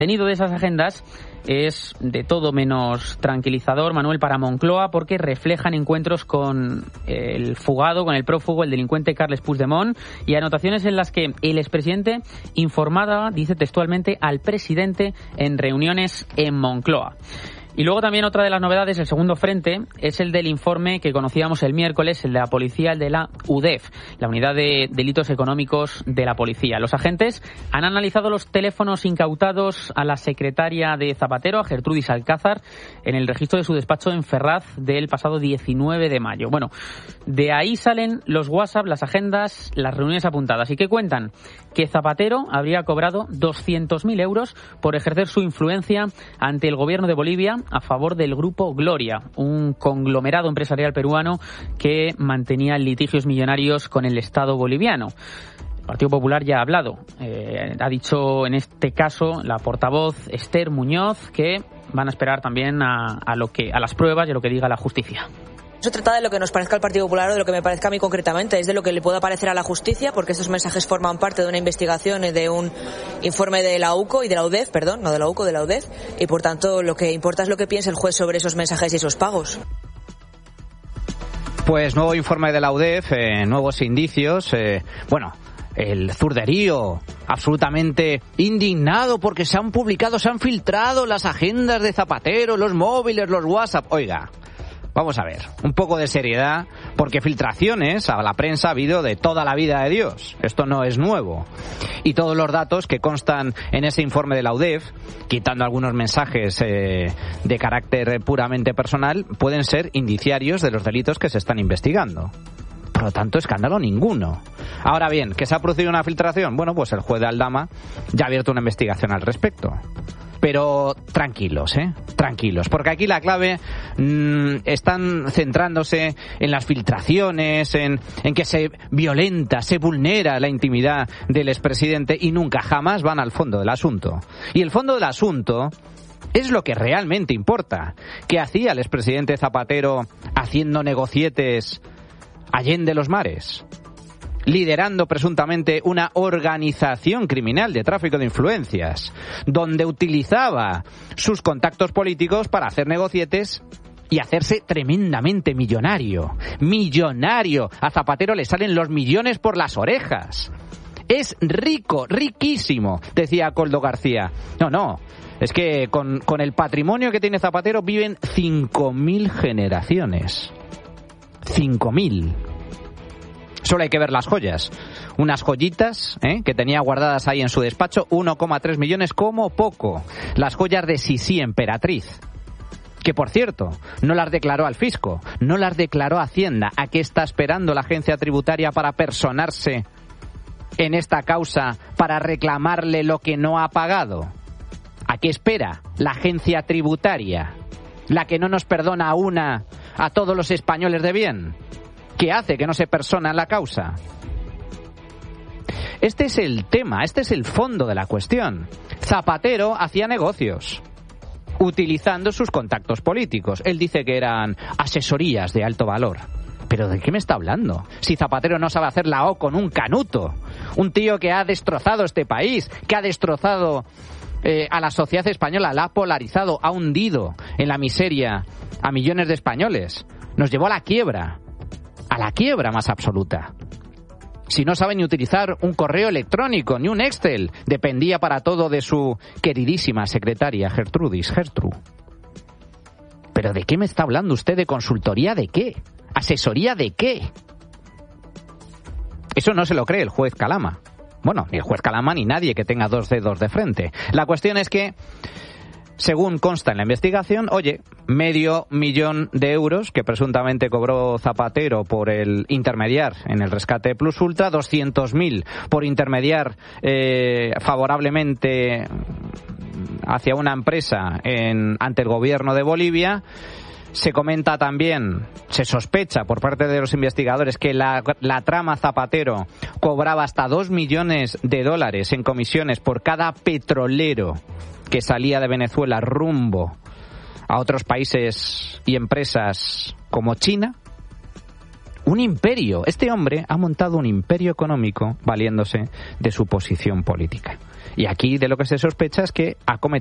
contenido de esas agendas es de todo menos tranquilizador, Manuel, para Moncloa, porque reflejan encuentros con el fugado, con el prófugo, el delincuente Carles Puigdemont, y anotaciones en las que el expresidente informaba, dice textualmente, al presidente en reuniones en Moncloa. Y luego también otra de las novedades, el segundo frente, es el del informe que conocíamos el miércoles, el de la policía, el de la UDEF, la Unidad de Delitos Económicos de la Policía. Los agentes han analizado los teléfonos incautados a la secretaria de Zapatero, a Gertrudis Alcázar, en el registro de su despacho en Ferraz del pasado 19 de mayo. Bueno, de ahí salen los WhatsApp, las agendas, las reuniones apuntadas. ¿Y qué cuentan? Que Zapatero habría cobrado 200.000 euros por ejercer su influencia ante el gobierno de Bolivia a favor del Grupo Gloria, un conglomerado empresarial peruano que mantenía litigios millonarios con el Estado boliviano. El Partido Popular ya ha hablado. Ha dicho en este caso la portavoz Esther Muñoz que van a esperar también a las pruebas y a lo que diga la justicia. No se trata de lo que nos parezca al Partido Popular o de lo que me parezca a mí concretamente, es de lo que le pueda parecer a la justicia, porque estos mensajes forman parte de una investigación y de un informe de la UCO y de la UDEF, perdón, no de la UCO, de la UDEF, y por tanto lo que importa es lo que piense el juez sobre esos mensajes y esos pagos. Pues nuevo informe de la UDEF, nuevos indicios, el zurderío absolutamente indignado porque se han publicado, se han filtrado las agendas de Zapatero, los móviles, los WhatsApp. Oiga, vamos a ver, un poco de seriedad, porque filtraciones a la prensa ha habido de toda la vida de Dios. Esto no es nuevo. Y todos los datos que constan en ese informe de la UDEF, quitando algunos mensajes de carácter puramente personal, pueden ser indiciarios de los delitos que se están investigando. Por lo tanto, escándalo ninguno. Ahora bien, ¿que se ha producido una filtración? Bueno, pues el juez de Aldama ya ha abierto una investigación al respecto. Pero tranquilos, tranquilos, porque aquí la clave están centrándose en las filtraciones, en que se violenta, se vulnera la intimidad del expresidente y nunca jamás van al fondo del asunto. Y el fondo del asunto es lo que realmente importa. ¿Qué hacía el expresidente Zapatero haciendo negocietes allende los mares? Liderando presuntamente una organización criminal de tráfico de influencias, donde utilizaba sus contactos políticos para hacer negocietes y hacerse tremendamente millonario. ¡Millonario! A Zapatero le salen los millones por las orejas. Es rico, riquísimo, decía Koldo García. No, es que con el patrimonio que tiene Zapatero viven 5.000 generaciones. 5.000. Solo hay que ver las joyas. Unas joyitas que tenía guardadas ahí en su despacho, 1,3 millones como poco. Las joyas de Sisi Emperatriz. Que, por cierto, no las declaró al fisco, no las declaró a Hacienda. ¿A qué está esperando la agencia tributaria para personarse en esta causa, para reclamarle lo que no ha pagado? ¿A qué espera la agencia tributaria? La que no nos perdona a todos los españoles de bien. ¿Qué hace que no se persona en la causa? Este es el tema, este es el fondo de la cuestión. Zapatero hacía negocios utilizando sus contactos políticos. Él dice que eran asesorías de alto valor. ¿Pero de qué me está hablando? Si Zapatero no sabe hacer la O con un canuto. Un tío que ha destrozado este país, que ha destrozado a la sociedad española, la ha polarizado, ha hundido en la miseria a millones de españoles. Nos llevó a la quiebra más absoluta. Si no sabe ni utilizar un correo electrónico, ni un Excel, dependía para todo de su queridísima secretaria Gertru. ¿Pero de qué me está hablando usted? ¿De consultoría de qué? ¿Asesoría de qué? Eso no se lo cree el juez Calama. Bueno, ni el juez Calama ni nadie que tenga dos dedos de frente. La cuestión es que, según consta en la investigación, $500,000 de euros que presuntamente cobró Zapatero por el intermediar en el rescate Plus Ultra, 200.000 por intermediar favorablemente hacia una empresa ante el gobierno de Bolivia. Se comenta también, se sospecha por parte de los investigadores que la trama Zapatero cobraba hasta $2 millones en comisiones por cada petrolero que salía de Venezuela rumbo a otros países y empresas como China. Un imperio. Este hombre ha montado un imperio económico valiéndose de su posición política. Y aquí de lo que se sospecha es que ha cometido